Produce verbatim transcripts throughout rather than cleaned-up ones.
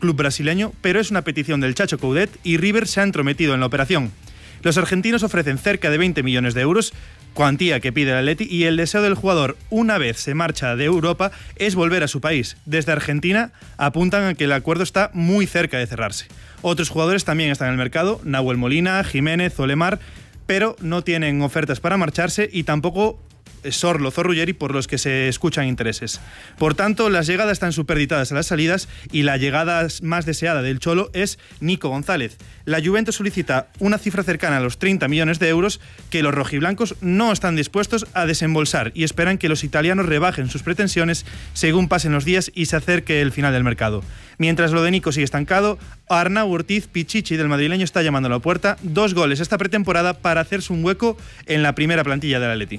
club brasileño, pero es una petición del Chacho Coudet y River se ha entrometido en la operación. Los argentinos ofrecen cerca de veinte millones de euros, cuantía que pide el Atleti, y el deseo del jugador, una vez se marcha de Europa, es volver a su país. Desde Argentina apuntan a que el acuerdo está muy cerca de cerrarse. Otros jugadores también están en el mercado, Nahuel Molina, Jiménez, Olemar, pero no tienen ofertas para marcharse y tampoco Sorloz o Ruggeri, por los que se escuchan intereses. Por tanto, las llegadas están superditadas a las salidas y la llegada más deseada del Cholo es Nico González. La Juventus solicita una cifra cercana a los treinta millones de euros que los rojiblancos no están dispuestos a desembolsar y esperan que los italianos rebajen sus pretensiones según pasen los días y se acerque el final del mercado. Mientras lo de Nico sigue estancado, Arnau Ortiz Pichichi del madrileño está llamando a la puerta. Dos goles esta pretemporada para hacerse un hueco en la primera plantilla del Atleti.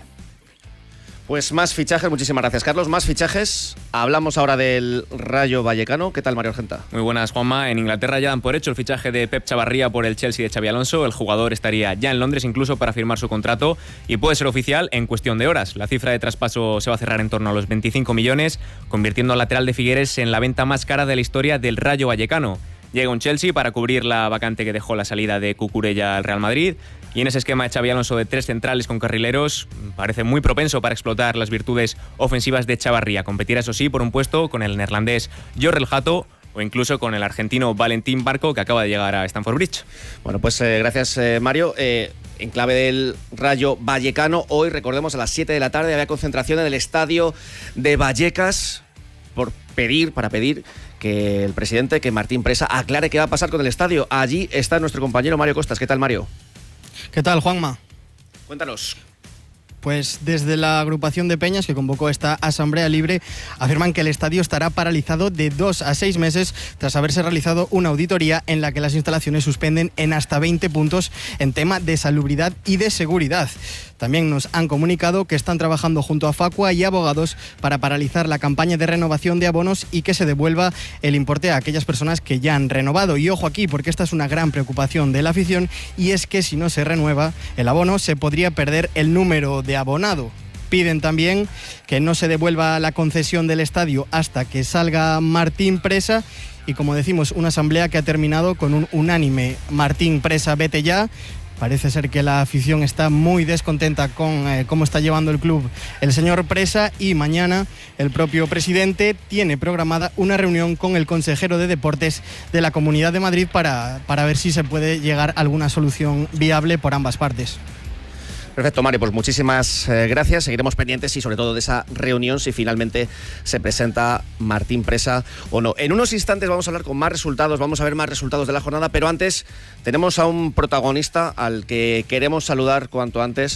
Pues más fichajes, muchísimas gracias, Carlos. Más fichajes. Hablamos ahora del Rayo Vallecano. ¿Qué tal, Mario Argenta? Muy buenas, Juanma. En Inglaterra ya dan por hecho el fichaje de Pep Chavarría por el Chelsea de Xabi Alonso. El jugador estaría ya en Londres incluso para firmar su contrato y puede ser oficial en cuestión de horas. La cifra de traspaso se va a cerrar en torno a los veinticinco millones, convirtiendo al lateral de Figueres en la venta más cara de la historia del Rayo Vallecano. Llega un Chelsea para cubrir la vacante que dejó la salida de Cucurella al Real Madrid. Y en ese esquema de Xabi Alonso de tres centrales con carrileros, parece muy propenso para explotar las virtudes ofensivas de Chavarría. Competirá, eso sí, por un puesto con el neerlandés Jorrel Hato o incluso con el argentino Valentín Barco, que acaba de llegar a Stamford Bridge. Bueno, pues eh, gracias, eh, Mario. Eh, en clave del Rayo Vallecano, hoy, recordemos, a las siete de la tarde había concentración en el estadio de Vallecas por pedir, para pedir que el presidente, que Martín Presa, aclare qué va a pasar con el estadio. Allí está nuestro compañero Mario Costas. ¿Qué tal, Mario? ¿Qué tal, Juanma? Cuéntanos. Pues desde la agrupación de peñas que convocó esta asamblea libre afirman que el estadio estará paralizado de dos a seis meses tras haberse realizado una auditoría en la que las instalaciones suspenden en hasta veinte puntos en tema de salubridad y de seguridad. También nos han comunicado que están trabajando junto a Facua y abogados para paralizar la campaña de renovación de abonos y que se devuelva el importe a aquellas personas que ya han renovado. Y ojo aquí, porque esta es una gran preocupación de la afición, y es que si no se renueva el abono se podría perder el número de abonado. Piden también que no se devuelva la concesión del estadio hasta que salga Martín Presa. Y como decimos, una asamblea que ha terminado con un unánime Martín Presa, vete ya. Parece ser que la afición está muy descontenta con eh, cómo está llevando el club el señor Presa, y mañana el propio presidente tiene programada una reunión con el consejero de Deportes de la Comunidad de Madrid para, para ver si se puede llegar a alguna solución viable por ambas partes. Perfecto, Mario, pues muchísimas eh, gracias. Seguiremos pendientes y sobre todo de esa reunión si finalmente se presenta Martín Presa o no. En unos instantes vamos a hablar con más resultados, vamos a ver más resultados de la jornada, pero antes tenemos a un protagonista al que queremos saludar cuanto antes.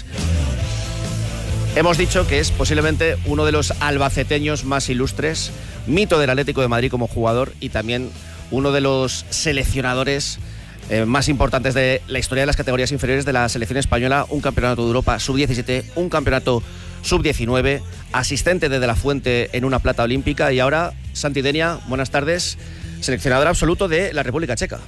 Hemos dicho que es posiblemente uno de los albaceteños más ilustres, mito del Atlético de Madrid como jugador y también uno de los seleccionadores Eh, más importantes de la historia de las categorías inferiores de la selección española. Un campeonato de Europa sub diecisiete, un campeonato sub diecinueve, asistente de De La Fuente en una plata olímpica y ahora, Santi Denia, buenas tardes, seleccionador absoluto de la República Checa.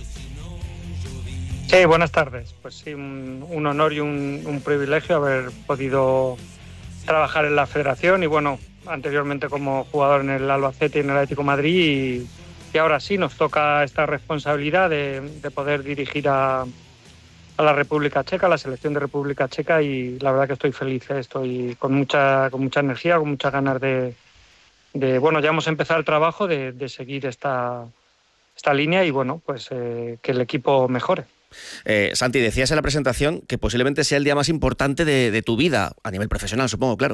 Sí, buenas tardes. Pues sí, un, un honor y un, un privilegio haber podido trabajar en la federación y bueno, anteriormente como jugador en el Albacete y en el Atlético de Madrid y Y ahora sí nos toca esta responsabilidad de, de poder dirigir a, a la República Checa, a la selección de República Checa, y la verdad que estoy feliz, ¿eh? Estoy con mucha, con mucha energía, con muchas ganas de, de bueno, ya hemos empezado el trabajo de, de seguir esta, esta línea y bueno, pues eh, que el equipo mejore. Eh, Santi, decías en la presentación que posiblemente sea el día más importante de, de tu vida, a nivel profesional, supongo, claro.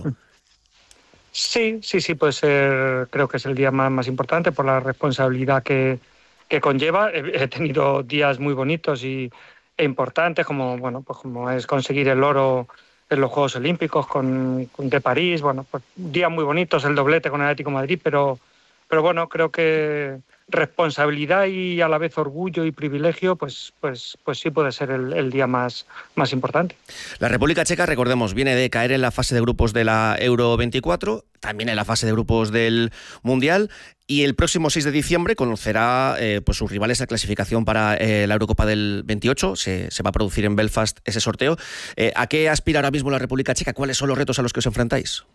Sí, sí, sí, puede ser, creo que es el día más, más importante por la responsabilidad que, que conlleva. He, he tenido días muy bonitos y, e importantes, como bueno, pues como es conseguir el oro en los Juegos Olímpicos con, con de París, bueno, pues días muy bonitos, el doblete con el Atlético de Madrid, pero, pero bueno, creo que responsabilidad y a la vez orgullo y privilegio, pues, pues, pues sí puede ser el, el día más, más importante. La República Checa, recordemos, viene de caer en la fase de grupos de la Euro veinticuatro, también en la fase de grupos del Mundial, y el próximo seis de diciembre conocerá eh, pues sus rivales de clasificación para eh, la Eurocopa del veintiocho. Se, se va a producir en Belfast ese sorteo. Eh, ¿A qué aspira ahora mismo la República Checa? ¿Cuáles son los retos a los que os enfrentáis?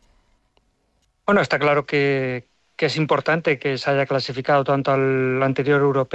Bueno, está claro que que es importante que se haya clasificado tanto al anterior europeo